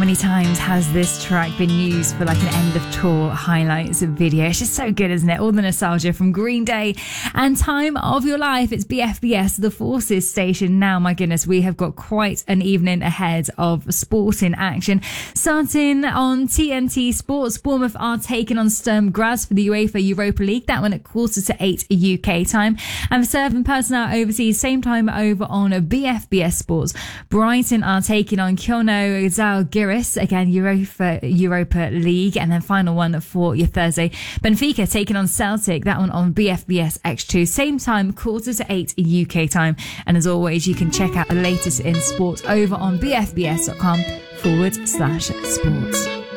many times has this track been used for like an end of tour highlights video? It's just so good, isn't it? All the nostalgia from Green Day and Time of Your Life. It's BFBS, the Forces station. Now, my goodness, we have got quite an evening ahead of sporting action. Starting on TNT Sports, Bournemouth are taking on Sturm Graz for the UEFA Europa League. That one at 7:45 UK time. And for serving personnel overseas, same time over on BFBS Sports. Brighton are taking on Kyono Zalgiris, again Europa League. And then final one for your Thursday, Benfica taking on Celtic, that one on BFBS X2, same time 7:45 UK time. And as always, you can check out the latest in sport over on bfbs.com/sports.